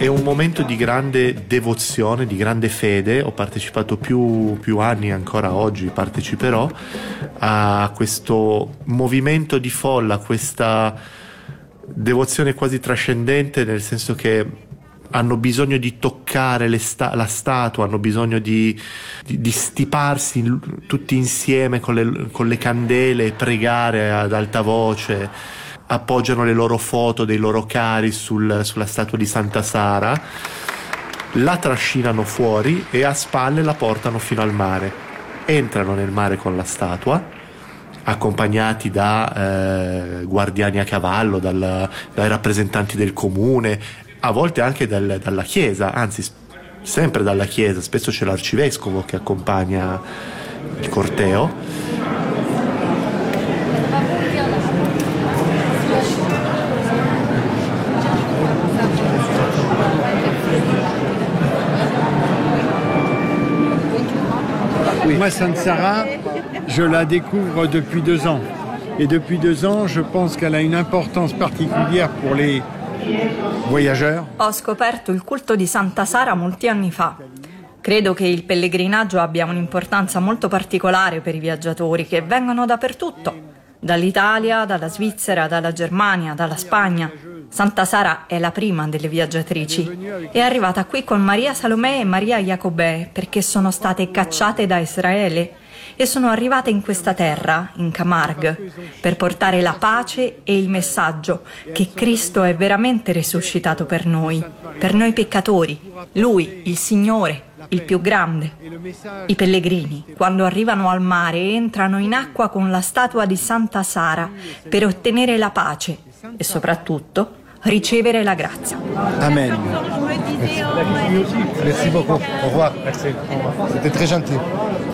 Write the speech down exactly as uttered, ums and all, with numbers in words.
È un momento di grande devozione, di grande fede. Ho partecipato più, più anni, ancora oggi parteciperò a questo movimento di folla, questa devozione quasi trascendente, nel senso che hanno bisogno di toccare le sta- la statua, hanno bisogno di, di, di stiparsi tutti insieme con le, con le candele e pregare ad alta voce. Appoggiano le loro foto dei loro cari sul, sulla statua di Santa Sara, la trascinano fuori e a spalle la portano fino al mare. Entrano nel mare con la statua, accompagnati da eh, guardiani a cavallo, dal, dai rappresentanti del comune, a volte anche dal, dalla chiesa, anzi sempre dalla chiesa, spesso c'è l'arcivescovo che accompagna il corteo. Moi, Santa Sara, je la découvre depuis deux ans. Et depuis deux ans, je pense qu'elle a une importance particulière pour les voyageurs. Ho scoperto il culto di Santa Sara molti anni fa. Credo che il pellegrinaggio abbia un'importanza molto particolare per i viaggiatori che vengono dappertutto, dall'Italia, dalla Svizzera, dalla Germania, dalla Spagna. Santa Sara è la prima delle viaggiatrici. È arrivata qui con Maria Salomè e Maria Jacobè perché sono state cacciate da Israele e sono arrivate in questa terra, in Camargue, per portare la pace e il messaggio che Cristo è veramente risuscitato per noi, per noi peccatori, Lui, il Signore, il più grande. I pellegrini, quando arrivano al mare, entrano in acqua con la statua di Santa Sara per ottenere la pace e soprattutto ricevere la grazia. Amen. Merci beaucoup. Au revoir. Merci. C'était très gentil.